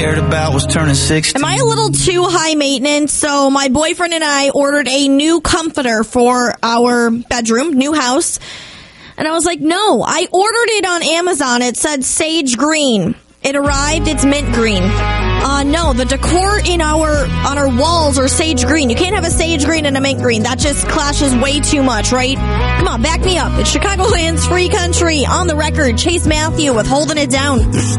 cared about was turning 60. Am I a little too high maintenance? So my boyfriend and I ordered a new comforter for our bedroom, new house. And I was like, no, I ordered it on Amazon. It said sage green. It arrived, it's mint green. No, the decor on our walls are sage green. You can't have a sage green and a mint green. That just clashes way too much, right? Come on, back me up. It's Chicagoland's free country. On the record, Chase Matthew with Holding It Down.